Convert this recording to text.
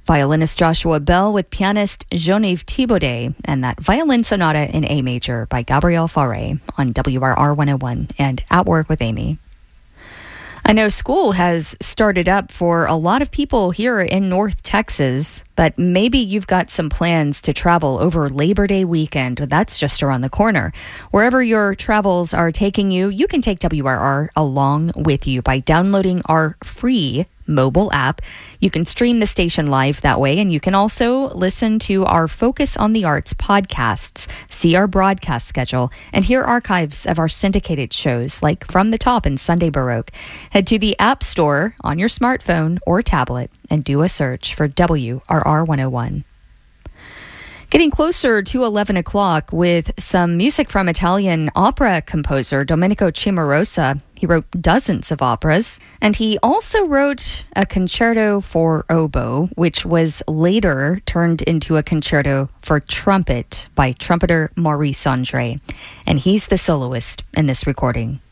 Violinist Joshua Bell with pianist Geneviève Thibaudet and that violin sonata in A major by Gabriel Fauré on WRR 101 and At Work with Amy. I know school has started up for a lot of people here in North Texas, but maybe you've got some plans to travel over Labor Day weekend. That's just around the corner. Wherever your travels are taking you, you can take WRR along with you by downloading our free mobile app. You can stream the station live that way, and you can also listen to our Focus on the Arts podcasts, see our broadcast schedule, and hear archives of our syndicated shows like From the Top and Sunday Baroque. Head to the App Store on your smartphone or tablet and do a search for WRR 101. Getting closer to 11 o'clock with some music from Italian opera composer Domenico Cimarosa. He wrote dozens of operas, and he also wrote a concerto for oboe, which was later turned into a concerto for trumpet by trumpeter Maurice Andre. And he's the soloist in this recording.